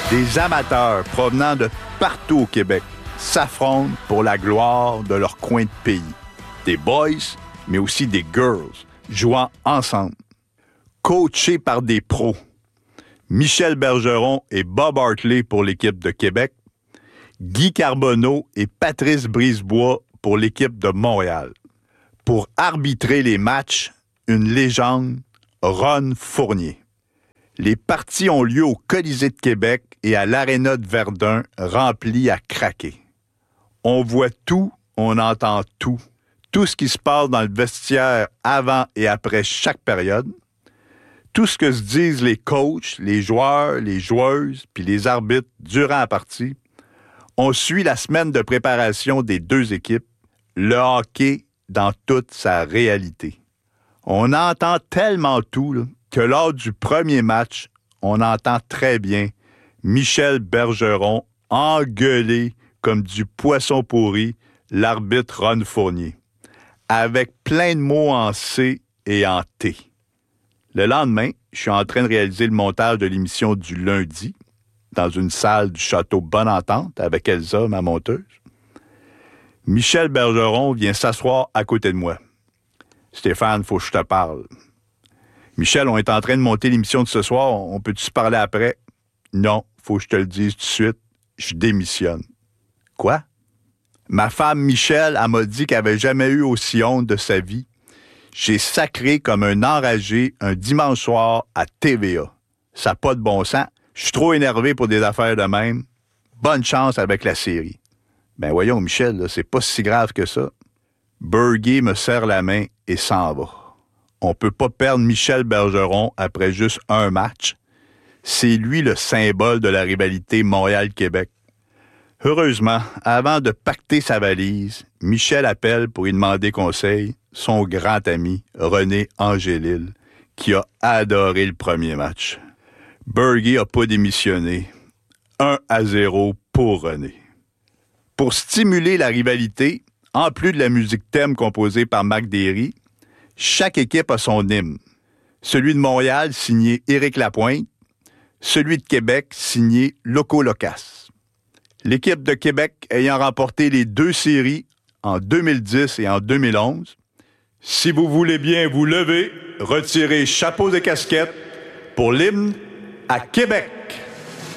Des amateurs provenant de partout au Québec s'affrontent pour la gloire de leur coin de pays. Des boys, mais aussi des girls, jouant ensemble. Coachés par des pros. Michel Bergeron et Bob Hartley pour l'équipe de Québec. Guy Carbonneau et Patrice Brisebois pour l'équipe de Montréal. Pour arbitrer les matchs, une légende, Ron Fournier. Les parties ont lieu au Colisée de Québec et à l'Aréna de Verdun, rempli à craquer. On voit tout, on entend tout. Tout ce qui se passe dans le vestiaire avant et après chaque période. Tout ce que se disent les coachs, les joueurs, les joueuses, puis les arbitres durant la partie. On suit la semaine de préparation des deux équipes, le hockey dans toute sa réalité. On entend tellement tout là, que lors du premier match, on entend très bien Michel Bergeron engueuler comme du poisson pourri l'arbitre Ron Fournier, avec plein de mots en C et en T. Le lendemain, je suis en train de réaliser le montage de l'émission du lundi dans une salle du château Bonne-Entente avec Elsa, ma monteuse. Michel Bergeron vient s'asseoir à côté de moi. « Stéphane, faut que je te parle. » « Michel, on est en train de monter l'émission de ce soir. On peut-tu se parler après? »« Non, faut que je te le dise tout de suite. Je démissionne. »« Quoi? » Ma femme Michel, elle m'a dit qu'elle n'avait jamais eu aussi honte de sa vie. J'ai sacré comme un enragé un dimanche soir à TVA. Ça n'a pas de bon sens. Je suis trop énervé pour des affaires de même. Bonne chance avec la série. Ben voyons, Michel, là, c'est pas si grave que ça. Berger me serre la main et s'en va. On peut pas perdre Michel Bergeron après juste un match. C'est lui le symbole de la rivalité Montréal-Québec. Heureusement, avant de pacter sa valise, Michel appelle pour y demander conseil son grand ami René Angélil, qui a adoré le premier match. Berger n'a pas démissionné. 1-0 pour René. Pour stimuler la rivalité, en plus de la musique thème composée par Marc Derry, chaque équipe a son hymne. Celui de Montréal, signé Éric Lapointe. Celui de Québec, signé Loco Locas. L'équipe de Québec ayant remporté les deux séries en 2010 et en 2011. Si vous voulez bien vous lever, retirez chapeaux et casquettes pour l'hymne à Québec.